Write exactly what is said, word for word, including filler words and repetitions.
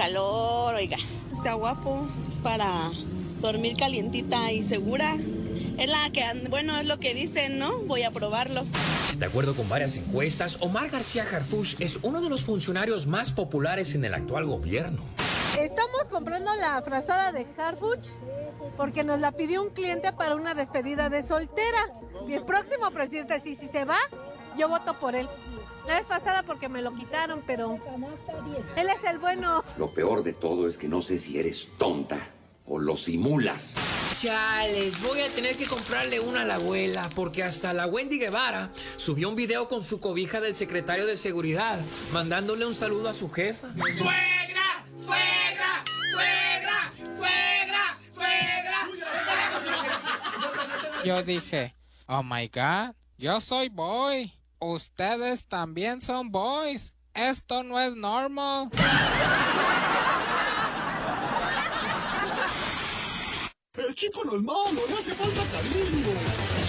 calor, oiga. Está guapo, es para dormir calientita y segura. Es la que, bueno, es lo que dicen, ¿no? Voy a probarlo. De acuerdo con varias encuestas, Omar García Harfuch es uno de los funcionarios más populares en el actual gobierno. Estamos comprando la frazada de Harfuch porque nos la pidió un cliente para una despedida de soltera. Mi próximo presidente, si, si se va, yo voto por él. La vez pasada porque me lo quitaron, pero él es el bueno. Lo peor de todo es que no sé si eres tonta o lo simulas. Chales, voy a tener que comprarle una a la abuela, porque hasta la Wendy Guevara subió un video con su cobija del secretario de seguridad, mandándole un saludo a su jefa. ¡Suegra! ¡Suegra! ¡Suegra! ¡Suegra! ¡Suegra! Yo dije, oh my God, yo soy boy. Ustedes también son boys. Esto no es normal. El chico no es malo, le hace falta cariño.